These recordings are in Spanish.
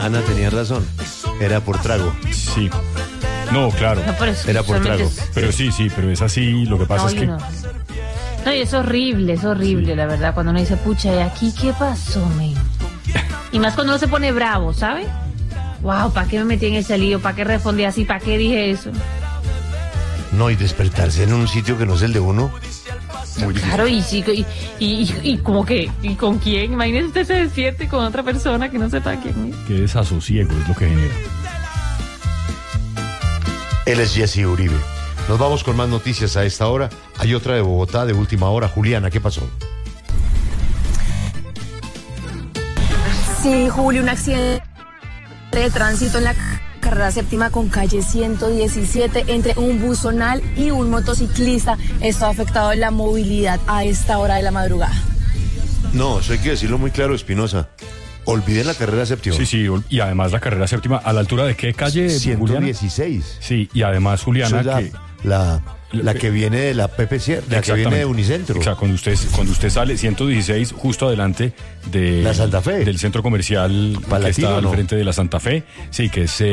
Ana tenía razón. Era por trago. Sí. No, claro. No, pero Era por trago. Pero sí, pero es así. Lo que pasa es que... No, y es horrible, la verdad, cuando uno dice, pucha, ¿y aquí qué pasó, men? Y más cuando uno se pone bravo, ¿sabe? Wow, ¿para qué me metí en ese lío? ¿Para qué respondí así? ¿Para qué dije eso? No, y despertarse en un sitio que no es el de uno. Muy difícil. Claro, y como que, ¿y con quién? Imagínese usted se despierte con otra persona que no sepa quién es. Qué desasosiego es lo que genera. Él es Jesse Uribe. Nos vamos con más noticias a esta hora. Hay otra de Bogotá de última hora. Juliana, ¿qué pasó? Sí, Julio, un accidente de tránsito en la carrera séptima con calle 117 entre un buzonal y un motociclista. Esto ha afectado la movilidad a esta hora de la madrugada. No, eso hay que decirlo muy claro, Espinosa. Olviden la carrera séptima. Sí, y además la carrera séptima, ¿a la altura de qué calle, 116. Juliana? Sí, y además, Juliana, Eso es la que viene de la PPC, la que viene de Unicentro. O sea, cuando usted sale 116 justo adelante de la Santa Fe, del centro comercial Palatino, que está al ¿no? frente de la Santa Fe, sí, que es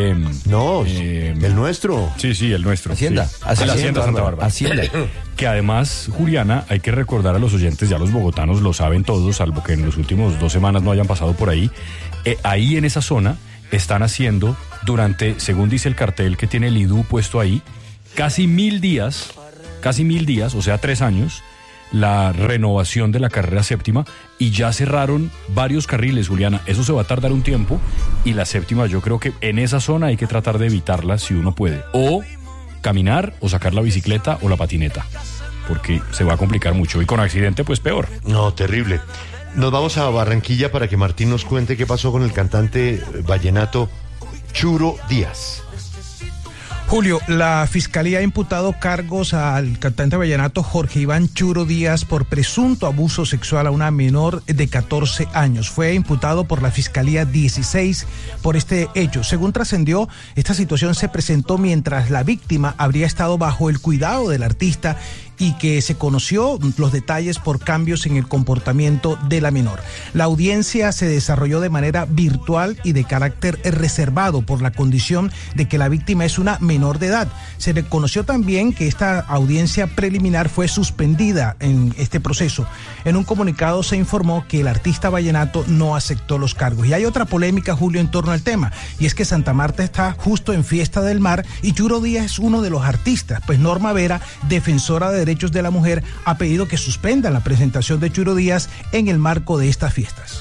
el nuestro. Sí, el nuestro. Hacienda. Sí. La Hacienda Santa Bárbara. Hacienda. Que además, Juliana, hay que recordar a los oyentes, ya los bogotanos lo saben todos, salvo que en los últimos 2 semanas no hayan pasado por ahí. Ahí en esa zona están haciendo durante, según dice el cartel que tiene el IDU puesto ahí, casi 1000 días, o sea, 3 años, la renovación de la carrera séptima, y ya cerraron varios carriles, Juliana. Eso se va a tardar un tiempo, y la séptima, yo creo que en esa zona hay que tratar de evitarla si uno puede. O caminar, o sacar la bicicleta o la patineta, porque se va a complicar mucho, y con accidente, pues peor. No, terrible. Nos vamos a Barranquilla para que Martín nos cuente qué pasó con el cantante vallenato Churo Díaz. Julio, la Fiscalía ha imputado cargos al cantante vallenato Jorge Iván Churo Díaz por presunto abuso sexual a una menor de 14 años. Fue imputado por la Fiscalía 16 por este hecho. Según trascendió, esta situación se presentó mientras la víctima habría estado bajo el cuidado del artista y que se conoció los detalles por cambios en el comportamiento de la menor. La audiencia se desarrolló de manera virtual y de carácter reservado por la condición de que la víctima es una menor de edad. Se le conoció también que esta audiencia preliminar fue suspendida en este proceso. En un comunicado se informó que el artista vallenato no aceptó los cargos. Y hay otra polémica, Julio, en torno al tema, y es que Santa Marta está justo en Fiesta del Mar y Churo Díaz es uno de los artistas, pues Norma Vera, defensora de derechos de la mujer, ha pedido que suspendan la presentación de Churo Díaz en el marco de estas fiestas.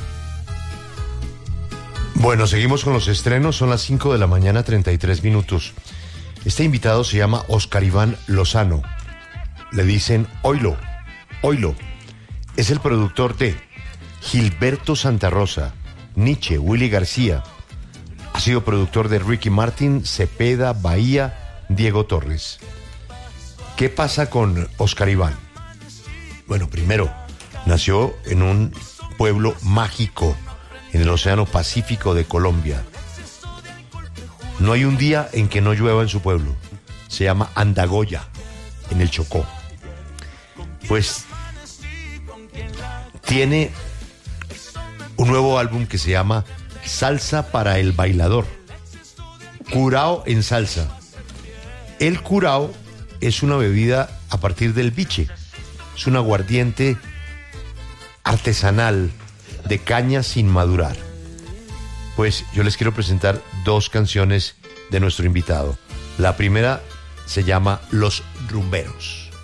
Bueno, seguimos con los estrenos, son las 5 de la mañana, 33 minutos. Este invitado se llama Oscar Iván Lozano. Le dicen Oilo. Es el productor de Gilberto Santa Rosa, Nietzsche, Willy García. Ha sido productor de Ricky Martin, Cepeda, Bahía, Diego Torres. ¿Qué pasa con Oscar Iván? Bueno, primero, nació en un pueblo mágico en el Océano Pacífico de Colombia. No hay un día en que no llueva en su pueblo. Se llama Andagoya, en el Chocó. Pues tiene un nuevo álbum que se llama Salsa para el Bailador. Curao en salsa. El curao es una bebida a partir del biche. Es un aguardiente artesanal de caña sin madurar. Pues yo les quiero presentar 2 canciones de nuestro invitado. La primera se llama Los Rumberos.